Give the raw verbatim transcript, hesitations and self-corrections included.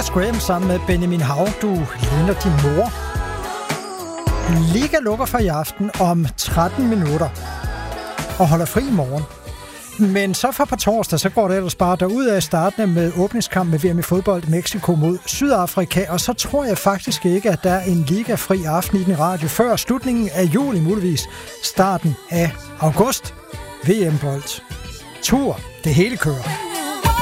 Graham sammen med Benjamin Hav. Du ligner din mor. Liga lukker for i aften om tretten minutter og holder fri i morgen. Men så for på torsdag, så går det ellers bare derudad startende med åbningskamp med V M i fodbold i Mexico mod Sydafrika. Og så tror jeg faktisk ikke, at der er en liga-fri aften i den radio før slutningen af juli, muligvis starten af august. V M-bold. Tur. Det hele kører.